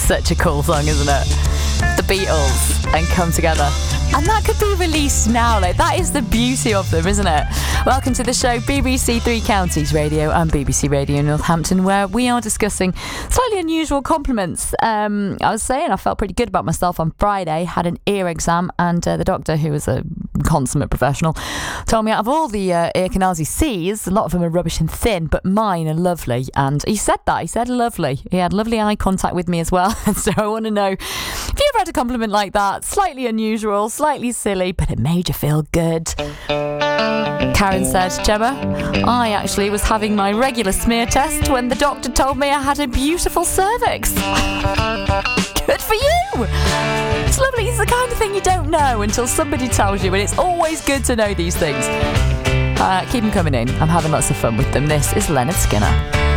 Such a cool song, isn't it? The Beatles and Come Together. And that could be released now. Like, that is the beauty of them, isn't it? Welcome to the show, BBC Three Counties Radio and BBC Radio Northampton, where we are discussing slightly unusual compliments. I was saying I felt pretty good about myself on Friday, had an ear exam, and the doctor, who was a consummate professional, told me out of all the ear canals he sees, a lot of them are rubbish and thin, but mine are lovely. And he said that. He said lovely. He had lovely eye contact with me as well. So I want to know if you ever had a compliment like that, slightly unusual, slightly silly, but it made you feel good. Karen said, Gemma, I actually was having my regular smear test when the doctor told me I had a beautiful cervix. Good for you! It's lovely. It's the kind of thing you don't know until somebody tells you, and it's always good to know these things. Keep them coming in. I'm having lots of fun with them. This is Leonard Skinner.